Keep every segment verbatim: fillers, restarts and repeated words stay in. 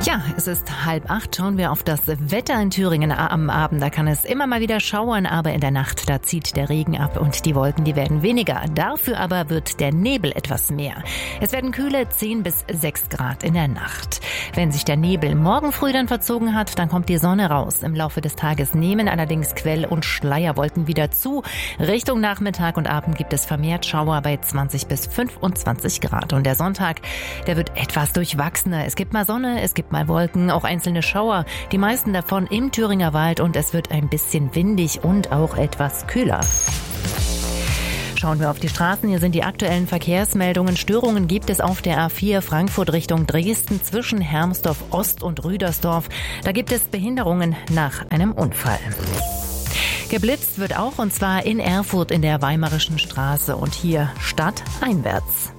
Ja, es ist halb acht. Schauen wir auf das Wetter in Thüringen am Abend. Da kann es immer mal wieder schauern, aber in der Nacht, da zieht der Regen ab und die Wolken, die werden weniger. Dafür aber wird der Nebel etwas mehr. Es werden kühle zehn bis sechs Grad in der Nacht. Wenn sich der Nebel morgen früh dann verzogen hat, dann kommt die Sonne raus. Im Laufe des Tages nehmen allerdings Quell- und Schleierwolken wieder zu. Richtung Nachmittag und Abend gibt es vermehrt Schauer bei zwanzig bis fünfundzwanzig Grad. Und der Sonntag, der wird etwas durchwachsener. Es gibt mal Sonne, es gibt mal Wolken, auch einzelne Schauer, die meisten davon im Thüringer Wald, und es wird ein bisschen windig und auch etwas kühler. Schauen wir auf die Straßen. Hier sind die aktuellen Verkehrsmeldungen. Störungen gibt es auf der A vier Frankfurt Richtung Dresden zwischen Hermsdorf Ost und Rüdersdorf. Da gibt es Behinderungen nach einem Unfall. Geblitzt wird auch, und zwar in Erfurt in der Weimarischen Straße und hier stadteinwärts.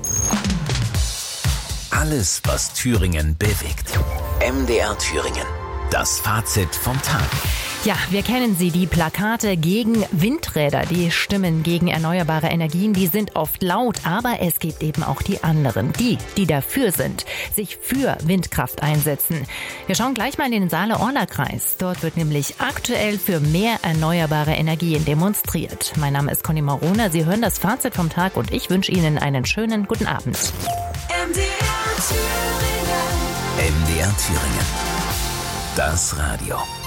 Alles, was Thüringen bewegt. M D R Thüringen. Das Fazit vom Tag. Ja, wir kennen sie, die Plakate gegen Windräder, die Stimmen gegen erneuerbare Energien, die sind oft laut, aber es gibt eben auch die anderen, die, die dafür sind, sich für Windkraft einsetzen. Wir schauen gleich mal in den Saale-Orla-Kreis. Dort wird nämlich aktuell für mehr erneuerbare Energien demonstriert. Mein Name ist Conny Marona, Sie hören das Fazit vom Tag und ich wünsche Ihnen einen schönen guten Abend. M D R Thüringen. M D R Thüringen. Das Radio.